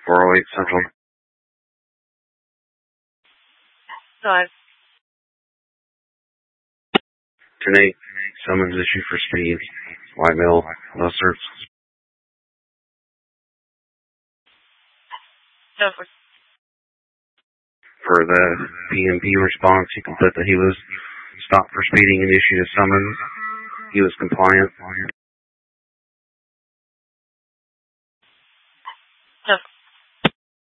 408 Central. 10-8. Summons issued for speed. White male, Lessert. For the PMP response, he can put that he was stopped for speeding and issued a summons. He was compliant.